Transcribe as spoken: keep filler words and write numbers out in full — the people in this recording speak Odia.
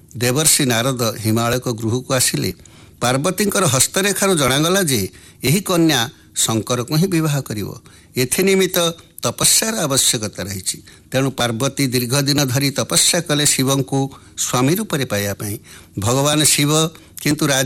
ଦେବର୍ଷି ନାରଦ ହିମାଳୟକ ଗୃହକୁ ଆସିଲେ। ପାର୍ବତୀଙ୍କର ହସ୍ତରେଖାରୁ ଜଣାଗଲା ଯେ ଏହି କନ୍ୟା ଶଙ୍କରକୁ ହିଁ ବିବାହ କରିବ। ଏଥିନିମିତ୍ତ ତପସ୍ୟାର ଆବଶ୍ୟକତା ରହିଛି। ତେଣୁ ପାର୍ବତୀ ଦୀର୍ଘ ଦିନ ଧରି ତପସ୍ୟା କଲେ ଶିବଙ୍କୁ ସ୍ୱାମୀ ରୂପରେ ପାଇବା ପାଇଁ। ଭଗବାନ ଶିବ କିନ୍ତୁ